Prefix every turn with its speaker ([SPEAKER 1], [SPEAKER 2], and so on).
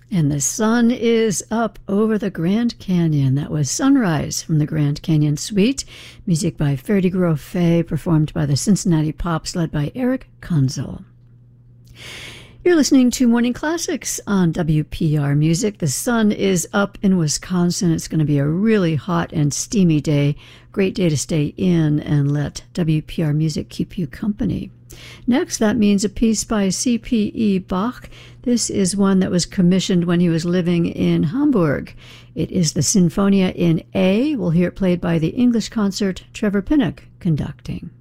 [SPEAKER 1] And the sun is up over the Grand Canyon. That was Sunrise from the Grand Canyon Suite. Music by Ferdy Grofé, performed by the Cincinnati Pops, led by Eric Konzel. You're listening to Morning Classics on WPR Music. The sun is up in Wisconsin. It's going to be a really hot and steamy day. Great day to stay in and let WPR Music keep you company. Next, that means a piece by C.P.E. Bach. This is one that was commissioned when he was living in Hamburg. It is the Sinfonia in A. We'll hear it played by the English Concert, Trevor Pinnock conducting.